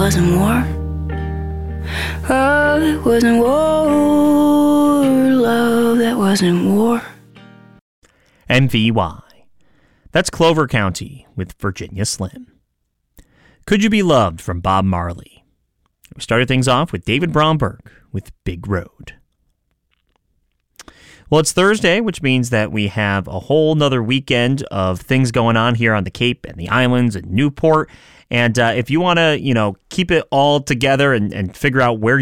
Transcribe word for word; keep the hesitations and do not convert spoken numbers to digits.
wasn't war. Love that wasn't war. Love that wasn't war. M V Y. That's Clover County with Virginia Slim. Could You Be Loved from Bob Marley. We started things off with David Bromberg with Big Road. Well, it's Thursday, which means that we have a whole nother weekend of things going on here on the Cape and the Islands and Newport. And uh, if you want to, you know, keep it all together and, and figure out where